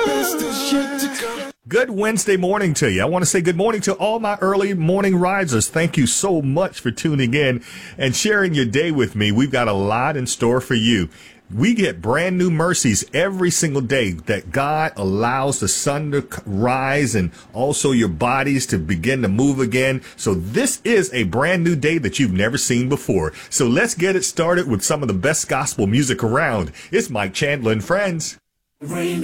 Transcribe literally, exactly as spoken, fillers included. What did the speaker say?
Good Wednesday morning to you. I want to say good morning to all my early morning risers. Thank you so much for tuning in and sharing your day with me. We've got a lot in store for you. We get brand new mercies every single day that God allows the sun to rise and also your bodies to begin to move again. So this is a brand new day that you've never seen before. So let's get it started with some of the best gospel music around. It's Mike Chandler and Friends. Rain